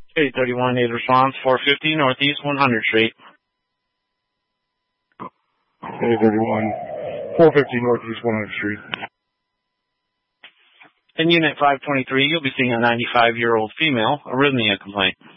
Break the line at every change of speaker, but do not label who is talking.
831 needs response, 450 Northeast 100th Street.
831, 450 Northeast 100th Street.
In Unit 523, you'll be seeing a 95-year-old female arrhythmia complaint.